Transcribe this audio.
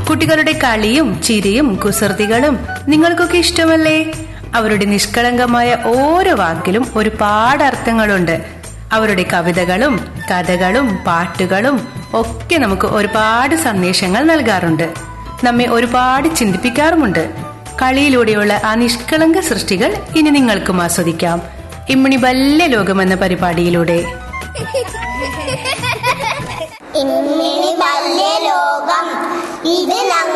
കുട്ടികളുടെ കളിയും ചിരിയും കുസൃതികളും നിങ്ങൾക്കൊക്കെ ഇഷ്ടമല്ലേ? അവരുടെ നിഷ്കളങ്കമായ ഓരോ വാക്കിലും ഒരുപാട് അർത്ഥങ്ങളുണ്ട്. അവരുടെ കവിതകളും കഥകളും പാട്ടുകളും ഒക്കെ നമുക്ക് ഒരുപാട് സന്ദേശങ്ങൾ നൽകാറുണ്ട്. നമ്മെ ഒരുപാട് ചിന്തിപ്പിക്കാറുമുണ്ട്. കളിയിലൂടെയുള്ള ആ നിഷ്കളങ്ക സൃഷ്ടികൾ ഇനി നിങ്ങൾക്കും ആസ്വദിക്കാം ഇമ്മിണി ബല്യ ലോകം എന്ന പരിപാടിയിലൂടെ. ഇമ്മിണി ബല്യ ലോകം ഇത്